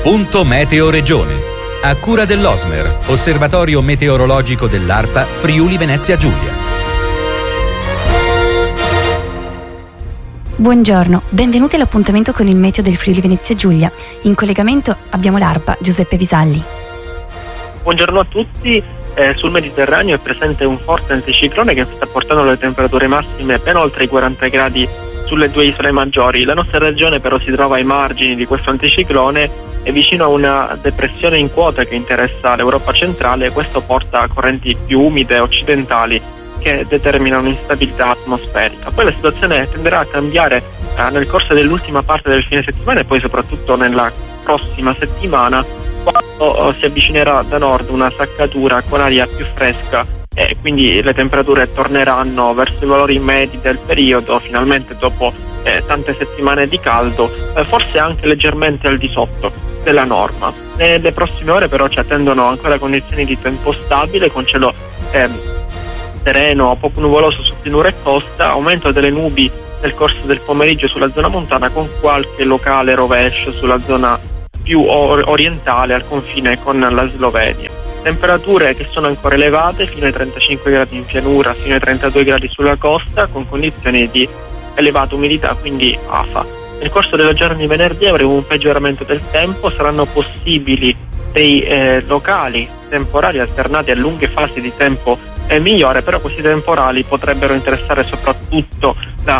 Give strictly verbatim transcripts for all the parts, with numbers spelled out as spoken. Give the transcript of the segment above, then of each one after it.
Punto Meteo Regione. A cura dell'Osmer, Osservatorio Meteorologico dell'ARPA Friuli Venezia Giulia. Buongiorno, benvenuti all'appuntamento con il meteo del Friuli Venezia Giulia. In collegamento abbiamo l'ARPA, Giuseppe Visalli. Buongiorno a tutti. Eh, sul Mediterraneo è presente un forte anticiclone che sta portando le temperature massime ben oltre i quaranta gradi sulle due isole maggiori. La nostra regione però si trova ai margini di questo anticiclone e vicino a una depressione in quota che interessa l'Europa centrale. Questo porta a correnti più umide occidentali che determinano instabilità atmosferica. Poi la situazione tenderà a cambiare eh, nel corso dell'ultima parte del fine settimana e poi soprattutto nella prossima settimana, quando oh, si avvicinerà da nord una saccatura con aria più fresca e quindi le temperature torneranno verso i valori medi del periodo, finalmente dopo eh, tante settimane di caldo, eh, forse anche leggermente al di sotto della norma. Nelle prossime ore però ci attendono ancora condizioni di tempo stabile con cielo eh, sereno, poco nuvoloso su pianura e costa, aumento delle nubi nel corso del pomeriggio sulla zona montana con qualche locale rovescio sulla zona più or- orientale al confine con la Slovenia. Temperature che sono ancora elevate fino ai trentacinque gradi in pianura, fino ai trentadue gradi sulla costa con condizioni di elevata umidità, quindi afa. Nel corso della giornata di venerdì avremo un peggioramento del tempo, saranno possibili dei eh, locali temporali alternati a lunghe fasi di tempo eh, migliore, però questi temporali potrebbero interessare soprattutto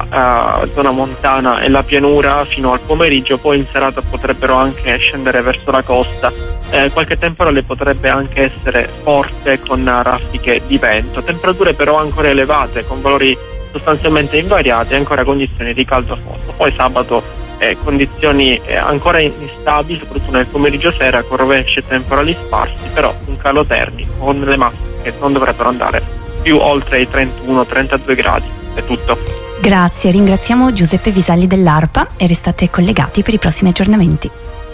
la uh, zona montana e la pianura fino al pomeriggio, poi in serata potrebbero anche scendere verso la costa. Eh, qualche temporale potrebbe anche essere forte con raffiche di vento. Temperature però ancora elevate con valori sostanzialmente invariati e ancora condizioni di caldo fondo. Poi sabato eh, condizioni eh, ancora instabili, soprattutto nel pomeriggio sera con rovesci e temporali sparsi, però un calo termico con le massime che non dovrebbero andare più oltre i trentuno trentadue gradi. È tutto. Grazie, ringraziamo Giuseppe Visalli dell'ARPA e restate collegati per i prossimi aggiornamenti.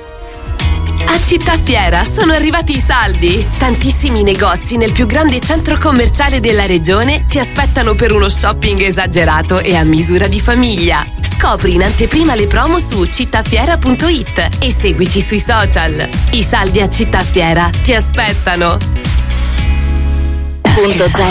A Città Fiera sono arrivati i saldi. Tantissimi negozi nel più grande centro commerciale della regione ti aspettano per uno shopping esagerato e a misura di famiglia. Scopri in anteprima le promo su cittafiera punto it e seguici sui social. I saldi a Città Fiera ti aspettano. Punto zero.